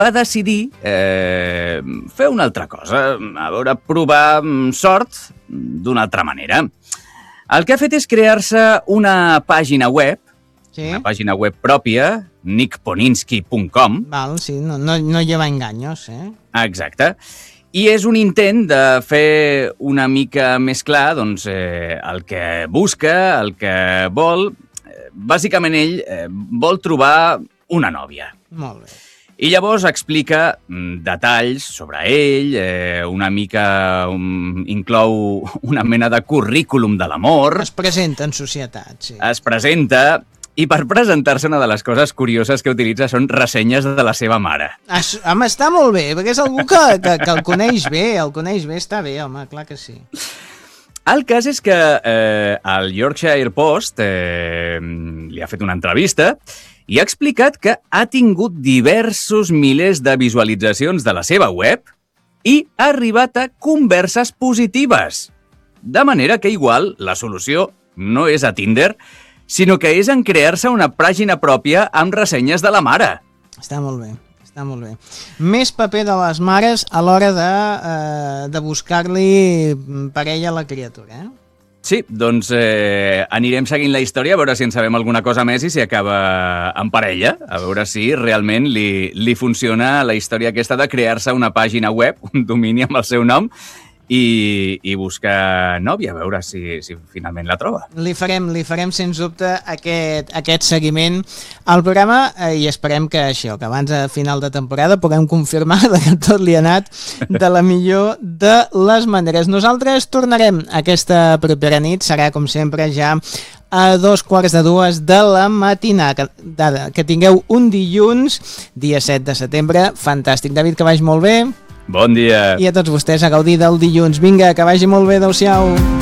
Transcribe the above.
va decidir fer una altra cosa, a veure, provar sort d'una altra manera. El que ha fet és crear-se una pàgina web, una pàgina web pròpia, nickponinsky.com. Val, sí, no lleva engaños, Exacte. I és un intent de fer una mica més clar doncs, el que busca, el que vol. Bàsicament ell vol trobar una nòvia. Molt bé. I llavors explica detalls sobre ell, una mica inclou una mena de currículum de l'amor. Es presenta en societat, sí. Es presenta, i per presentar-se una de les coses curioses que utilitza són ressenyes de la seva mare. Home, està molt bé, perquè és algú que el coneix bé, està bé, home, clar que sí. El cas és que el Yorkshire Post li ha fet una entrevista i ha explicat que ha tingut diversos milers de visualitzacions de la seva web i ha arribat a converses positives. De manera que igual la solució no és a Tinder, sinó que és en crear-se una pàgina pròpia amb ressenyes de la mare. Està molt bé. Està molt bé. Més paper de les mares a l'hora de buscar-li parella a la criatura, Sí, doncs anirem seguint la història, a veure si en sabem alguna cosa més i si acaba en parella, a veure si realment li funciona la història aquesta de crear-se una pàgina web, un domini amb el seu nom, i buscar nòvia, a veure si finalment la troba. Li farem sens dubte aquest seguiment al programa i esperem que abans de final de temporada puguem confirmar que tot li ha anat de la millor de les maneres. Nosaltres tornarem aquesta propera nit, serà com sempre ja a 2:45 de la matinada. Que tingueu un dilluns, dia 7 de setembre, fantàstic. David, que vagi molt bé. Bon dia. I a tots vostès a gaudir del dilluns. Vinga, que vagi molt bé, adeu-siau.